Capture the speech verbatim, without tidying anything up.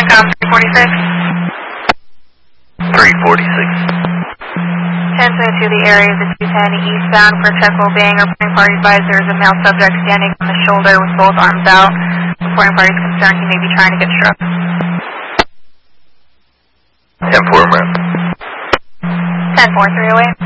TRANSCOM three forty-six. three forty-six. Transmitted to the area of the two ten eastbound for check well-being. Reporting party advised there is a male subject standing on the shoulder with both arms out. Reporting party is concerned he may be trying to get struck. ten four, ma'am. ten four, three oh eight.